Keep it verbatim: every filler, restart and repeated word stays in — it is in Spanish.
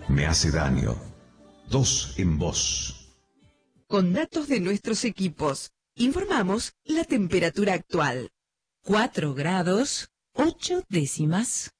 Me hace daño. Dos en voz. Con datos de nuestros equipos, informamos la temperatura actual. Cuatro grados, ocho décimas.